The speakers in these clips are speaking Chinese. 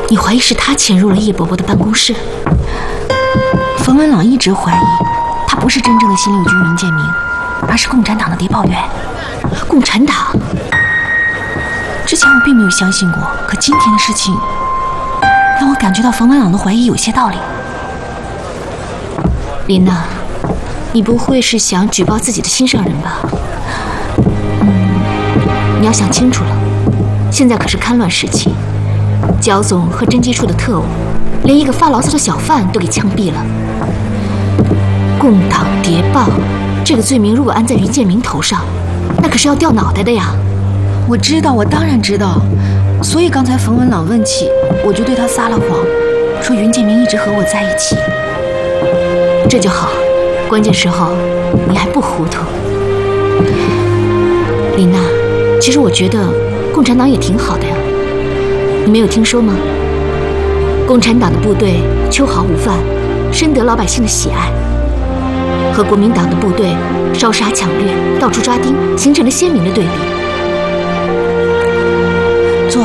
你怀疑是他潜入了叶伯伯的办公室？ 冯文朗一直怀疑他不是真正的新六军云建明，而是共产党的谍报员。 共产党？ 之前我并没有相信过，可今天的事情让我感觉到冯文朗的怀疑有些道理。 琳娜，你不会是想举报自己的心上人吧？你要想清楚了，现在可是戡乱时期，焦总和侦缉处的特务连一个发牢骚的小贩都给枪毙了。共党谍报这个罪名如果安在云建明头上，那可是要掉脑袋的呀。 我知道，我当然知道，所以刚才冯文朗问起，我就对他撒了谎，说云建明一直和我在一起。 这就好，关键时候你还不糊涂。琳娜，其实我觉得共产党也挺好的呀，你没有听说吗？共产党的部队秋毫无犯，深得老百姓的喜爱，和国民党的部队烧杀抢掠，到处抓丁，形成了鲜明的对比。 坐。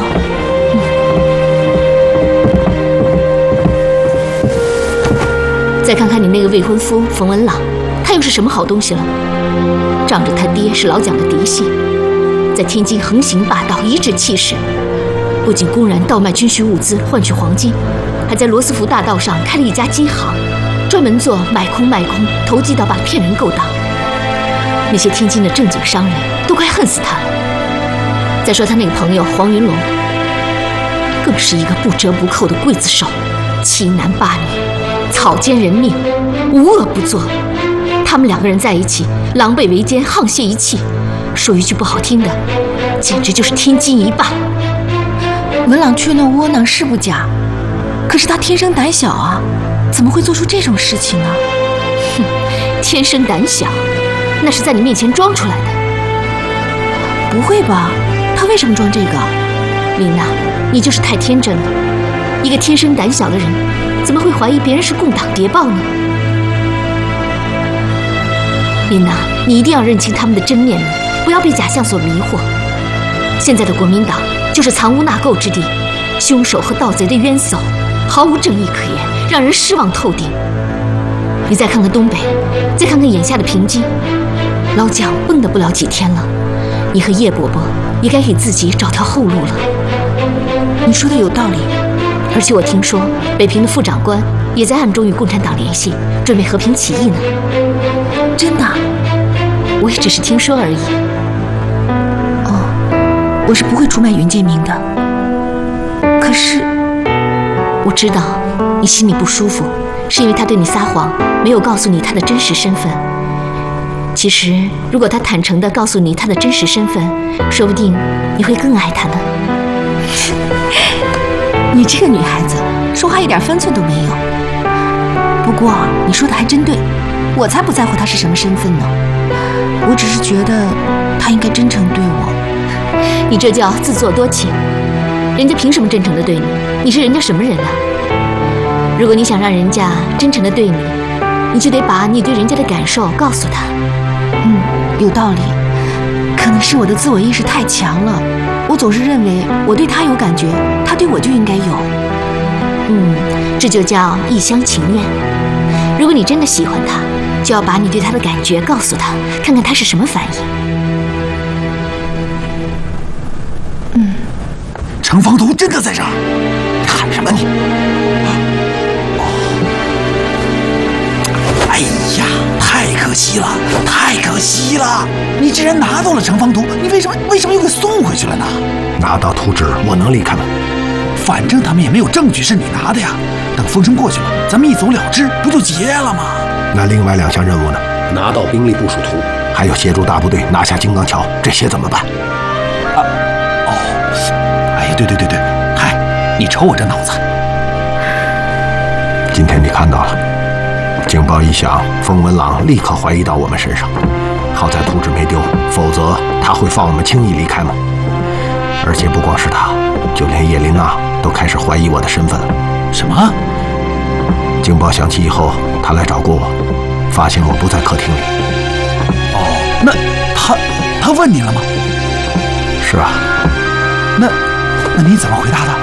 再看看你那个未婚夫冯文朗，他又是什么好东西了？仗着他爹是老蒋的嫡系，在天津横行霸道，颐指气使，不仅公然倒卖军需物资换取黄金，还在罗斯福大道上开了一家金行，专门做买空卖空、投机倒把的骗人勾当。那些天津的正经商人都快恨死他了。再说他那个朋友黄云龙，更是一个不折不扣的刽子手，欺男霸女，草菅人命，无恶不作。他们两个人在一起，狼狈为奸，沆瀣一气，说一句不好听的，简直就是天经一霸。 文朗怯懦窝囊是不假，可是他天生胆小啊，怎么会做出这种事情呢？ 哼，天生胆小，那是在你面前装出来的。 不会吧？他为什么装这个？ 琳娜，你就是太天真了。一个天生胆小的人，怎么会怀疑别人是共党谍报呢？琳娜，你一定要认清他们的真面目，不要被假象所迷惑。现在的国民党就是藏污纳垢之地，凶手和盗贼的冤首，毫无正义可言，让人失望透顶。你再看看东北，再看看眼下的平津，老蒋蹦跶不了几天了，你和叶伯伯也该给自己找条后路了。 你说的有道理， 而且我听说北平的副长官也在暗中与共产党联系，准备和平起义呢。 真的？ 我也只是听说而已。 哦，我是不会出卖云建明的。可是， 我知道你心里不舒服，是因为他对你撒谎，没有告诉你他的真实身份。其实，如果他坦诚地告诉你他的真实身份，说不定你会更爱他呢。 你这个女孩子，说话一点分寸都没有。不过你说的还真对，我才不在乎他是什么身份呢。我只是觉得他应该真诚对我。 你这叫自作多情。人家凭什么真诚地对你？你是人家什么人啊？如果你想让人家真诚地对你，你就得把你对人家的感受告诉他。 有道理。可能是我的自我意识太强了，我总是认为我对他有感觉，他对我就应该有。 这就叫一厢情愿。如果你真的喜欢他，就要把你对他的感觉告诉他，看看他是什么反应。 程方图真的在这儿，你喊什么你？哎呀，太可惜了，太可惜了！你既然拿到了程方图，你为什么又给送回去了呢？ 拿到图纸，我能离开吗？ 反正他们也没有证据是你拿的呀。等风声过去了，咱们一走了之，不就结了吗？ 那另外2项任务呢？拿到兵力部署图，还有协助大部队拿下金刚桥，这些怎么办？ 哎呀，对，嗨，你瞅我这脑子。 今天你看到了，警报一响，冯文朗立刻怀疑到我们身上。好在图纸没丢，否则他会放我们轻易离开吗？而且不光是他，就连叶琳娜都开始怀疑我的身份了。 什么？ 警报响起以后，他来找过我，发现我不在客厅里。 那他问你了吗？ 是啊。 那你怎么回答的？